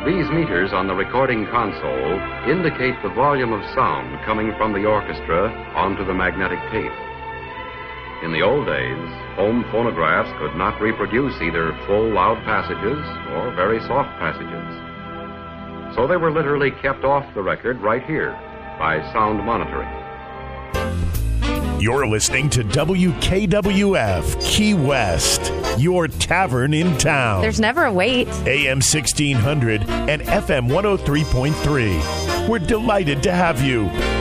These meters on the recording console indicate the volume of sound coming from the orchestra onto the magnetic tape. In the old days, home phonographs could not reproduce either full loud passages or very soft passages. So they were literally kept off the record right here by sound monitoring. You're listening to WKWF Key West, your tavern in town. There's never a wait. AM 1600 and FM 103.3. We're delighted to have you.